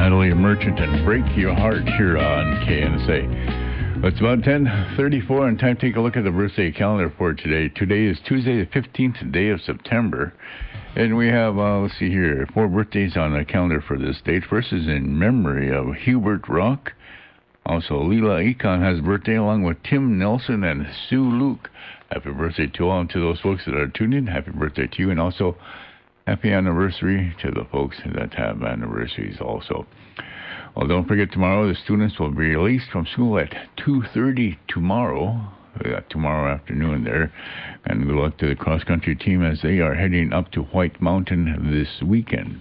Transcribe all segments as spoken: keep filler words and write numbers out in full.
Natalie Merchant and Break Your Heart here on K N S A. It's about ten thirty-four and time to take a look at the birthday calendar for today. Today is Tuesday the fifteenth day of September. And we have, uh, let's see here, four birthdays on the calendar for this date. First is in memory of Hubert Rock. Also, Leela Econ has birthday along with Tim Nelson and Sue Luke. Happy birthday to all and to those folks that are tuned in. Happy birthday to you. And also, happy anniversary to the folks that have anniversaries also. Well, don't forget tomorrow the students will be released from school at two thirty tomorrow. We got tomorrow afternoon there. And good luck to the cross-country team as they are heading up to White Mountain this weekend.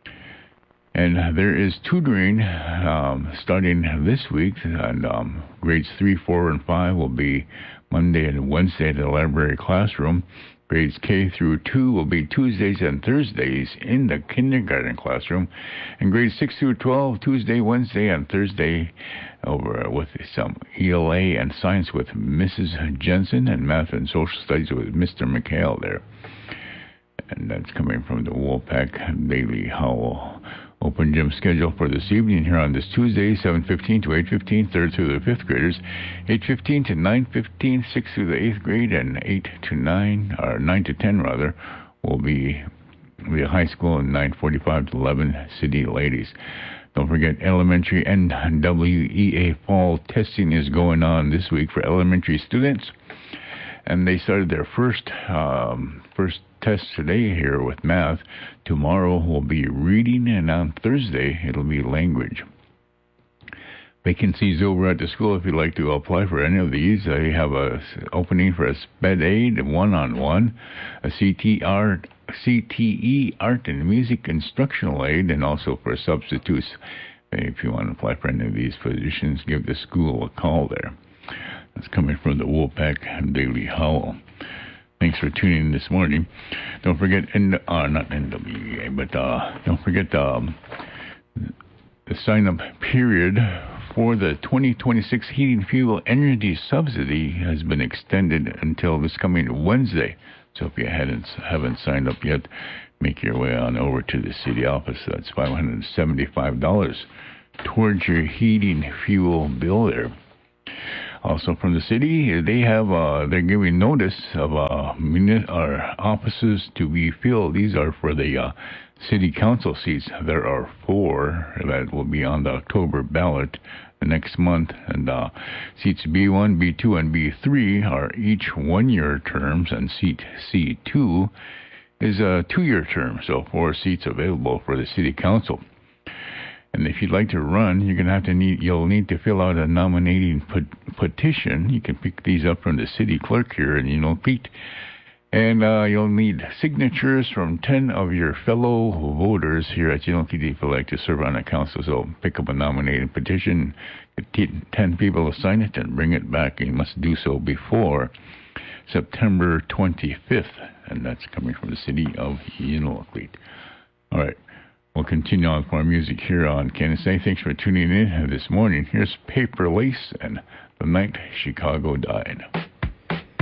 And there is tutoring um, starting this week. And um, grades three, four, and five will be Monday and Wednesday at the library classroom. Grades K through two will be Tuesdays and Thursdays in the kindergarten classroom. And grades six through twelve, Tuesday, Wednesday, and Thursday over with some E L A and science with Missus Jensen and math and social studies with Mister McHale there. And that's coming from the Wolfpack Daily Howl. Open gym schedule for this evening here on this Tuesday, seven fifteen to eight fifteen, third through the fifth graders, eight fifteen to nine fifteen, sixth through the eighth grade, and eight to nine, or nine to ten rather, will be the high school, and nine forty-five to eleven city ladies. Don't forget elementary N W E A fall testing is going on this week for elementary students. And they started their first um, first test today here with math. Tomorrow will be reading, and on Thursday it'll be language. Vacancies over at the school if you'd like to apply for any of these. They have a opening for a sped aid, one-on-one, a C T art, C T E art and music instructional aid, and also for substitutes. If you want to apply for any of these positions, give the school a call there. That's coming from the Wolfpack Daily Howl. Thanks for tuning in this morning. Don't forget, N- uh, not N W E A, but uh, don't forget um, the sign-up period for the twenty twenty-six heating fuel energy subsidy has been extended until this coming Wednesday. So if you hadn't, haven't signed up yet, make your way on over to the city office. That's five hundred seventy-five dollars towards your heating fuel bill there. Also from the city, they have uh, they're giving notice of uh, muni- or offices to be filled. These are for the uh, city council seats. There are four that will be on the October ballot the next month, and uh, seats B one, B two, and B three are each one-year terms, and seat C two is a two-year term. So four seats available for the city council. And if you'd like to run, you're gonna have to need you'll need to fill out a nominating pet- petition. You can pick these up from the city clerk here in Unal Creek, and uh, you'll need signatures from ten of your fellow voters here at Unal Creek if you'd like to serve on a council. So pick up a nominating petition, get ten people to sign it, and bring it back. And you must do so before September twenty-fifth, and that's coming from the city of Unal Creek. All right. We'll continue on with more music here on K N S A. Thanks for tuning in this morning. Here's Paper Lace and The Night Chicago Died.